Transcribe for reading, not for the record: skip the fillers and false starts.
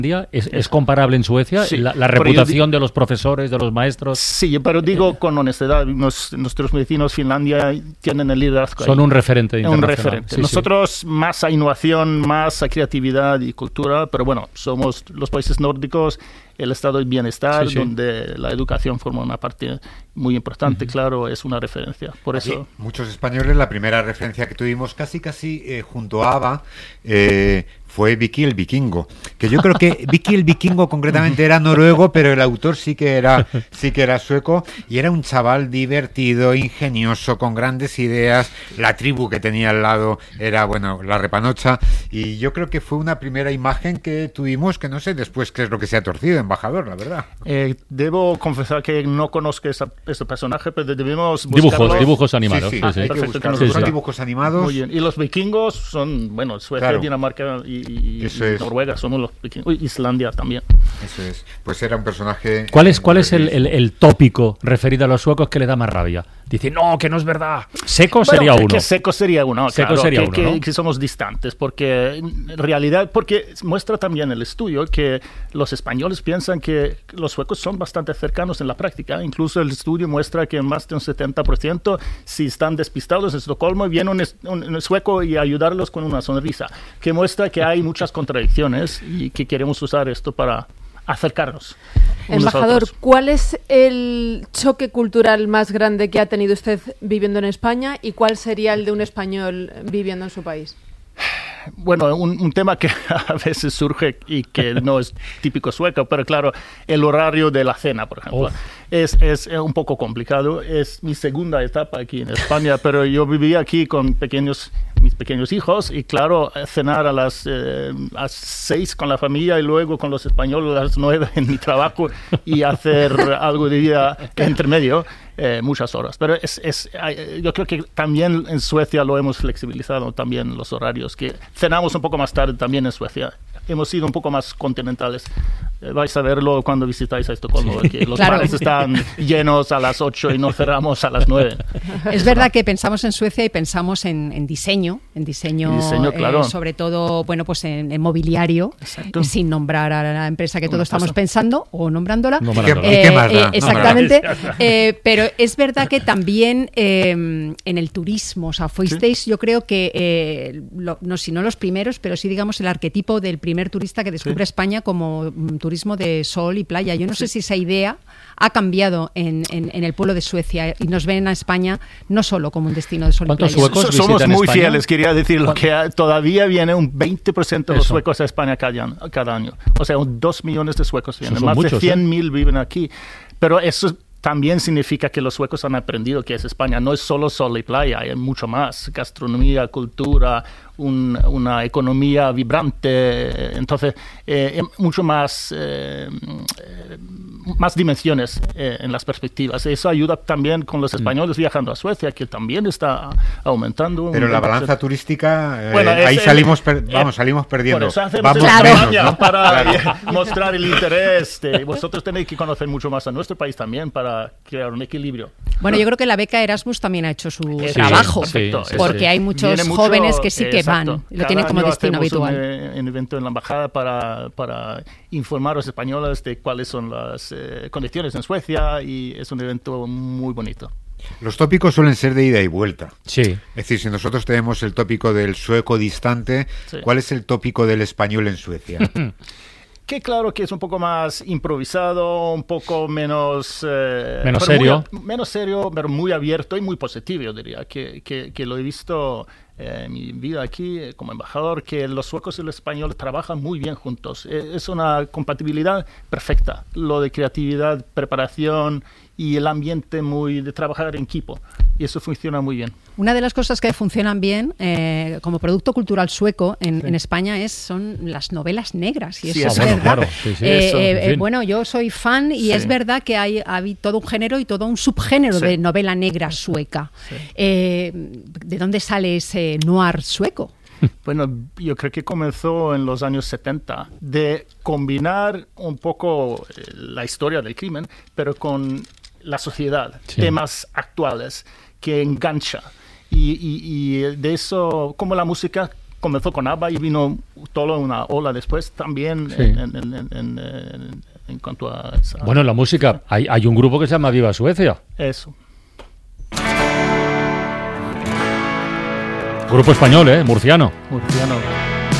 ¿Es comparable en Suecia? Sí, La reputación de los profesores, de los maestros. Sí, pero digo con honestidad, nuestros vecinos Finlandia tienen el liderazgo. Son un referente internacional. Un referente. Sí, Nosotros más a innovación, más a creatividad y cultura, pero bueno, somos los países nórdicos, el estado del bienestar, donde la educación forma una parte muy importante, claro, es una referencia. Por Aquí, eso muchos españoles, la primera referencia que tuvimos casi junto a ABBA fue Vicky el Vikingo, que yo creo que Vicky el Vikingo concretamente era noruego, pero el autor sí que era sueco, y era un chaval divertido, ingenioso, con grandes ideas. La tribu que tenía al lado era, bueno, la repanocha, y yo creo que fue una primera imagen que tuvimos, que no sé después qué es lo que se ha torcido, embajador, la verdad. Debo confesar que no conozco ese personaje, pero debemos buscarlo. Dibujos animados. Sí, Sí. hay que buscarlos. Son dibujos animados. Muy bien. Y los vikingos son, bueno, Suecia, claro. Dinamarca y Noruega, somos los vikingos. Islandia también. Eso es. Pues era un personaje... ¿Cuál es el tópico referido a los suecos que le da más rabia? Dice, no, que no es verdad. Seco sería uno. Que seco sería uno, seco claro, sería uno, ¿no? que somos distantes, porque en realidad, porque muestra también el estudio que los españoles piensan que los suecos son bastante cercanos en la práctica. Incluso el estudio muestra que más de un 70%, si están despistados en Estocolmo, viene un sueco y ayudarlos con una sonrisa, que muestra que hay muchas contradicciones y que queremos usar esto para acercarnos. Embajador, ¿cuál es el choque cultural más grande que ha tenido usted viviendo en España y cuál sería el de un español viviendo en su país? Bueno, un tema que a veces surge y que no es típico sueco, pero claro, el horario de la cena, por ejemplo, es un poco complicado. Es mi segunda etapa aquí en España, pero yo vivía aquí con mis pequeños hijos y claro, cenar a las 6 con la familia y luego con los españoles a las 9 en mi trabajo y hacer algo de día entre medio. Muchas horas, pero yo creo que también en Suecia lo hemos flexibilizado también los horarios, que cenamos un poco más tarde también en Suecia. Hemos sido un poco más continentales. Vais a verlo cuando visitáis a Estocolmo, que los bares están llenos a las 8 y no cerramos a las 9. Es verdad que pensamos en Suecia y pensamos en diseño, claro. Sobre todo, bueno, pues en mobiliario, sin nombrar a la empresa que todos estamos pensando o nombrándola. ¿Qué más da? Exactamente, pero es verdad que también en el turismo, o sea, fuisteis, yo creo que, si no los primeros, pero sí digamos el arquetipo del primer turista que descubre España como turismo de sol y playa. Yo no sé si esa idea ha cambiado en el pueblo de Suecia y nos ven a España no solo como un destino de sol y playa. ¿Cuántos suecos somos muy España? fieles, quería decirlo, que todavía viene un 20% de los suecos a España cada año. O sea, 2 millones de suecos vienen, más muchos, de 100.000 viven aquí. Pero eso también significa que los suecos han aprendido que es España. No es solo sol y playa, hay mucho más. Gastronomía, cultura, una economía vibrante. Entonces, mucho más dimensiones en las perspectivas. Eso ayuda también con los españoles viajando a Suecia, que también está aumentando. Pero la balanza turística, ahí salimos perdiendo. Por eso hacemos Vamos campaña, ¿no? para mostrar el interés. Vosotros tenéis que conocer mucho más a nuestro país también para crear un equilibrio. Bueno, yo creo que la beca Erasmus también ha hecho su trabajo, porque hay muchos jóvenes que sí que van, lo tienen como destino habitual. Un evento en la embajada para informar a los españoles de cuáles son las condiciones en Suecia, y es un evento muy bonito. Los tópicos suelen ser de ida y vuelta. Sí. Es decir, si nosotros tenemos el tópico del sueco distante, ¿cuál es el tópico del español en Suecia? Que claro que es un poco más improvisado, un poco menos serio. Menos serio, pero muy abierto y muy positivo, yo diría, que lo he visto en mi vida aquí como embajador, que los suecos y los españoles trabajan muy bien juntos. Es una compatibilidad perfecta, lo de creatividad, preparación y el ambiente de trabajar en equipo. Y eso funciona muy bien. Una de las cosas que funcionan bien como producto cultural sueco en España son las novelas negras. Y eso es verdad. Claro. Bueno, yo soy fan y es verdad que hay todo un género y todo un subgénero de novela negra sueca. ¿De dónde sale ese noir sueco? Bueno, yo creo que comenzó en los años 70 de combinar un poco la historia del crimen, pero con la sociedad, temas actuales que engancha. Y de eso, como la música comenzó con ABBA y vino toda una ola después también Sí. en cuanto a Bueno, en la música hay un grupo que se llama Viva Suecia. eso. Grupo español, murciano. Murciano.